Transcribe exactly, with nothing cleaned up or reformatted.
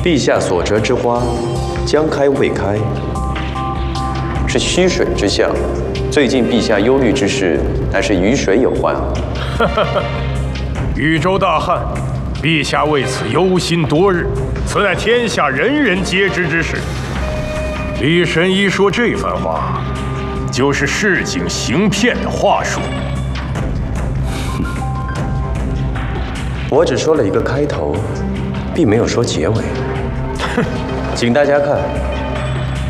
陛下所折之花，将开未开，是虚水之象。最近陛下忧虑之事，乃是与水有关。 禹州大旱，陛下为此忧心多日，此乃天下人人皆知之事。李神医说这番话，就是市井行骗的话术。 我只说了一个开头，并没有说结尾。请大家看。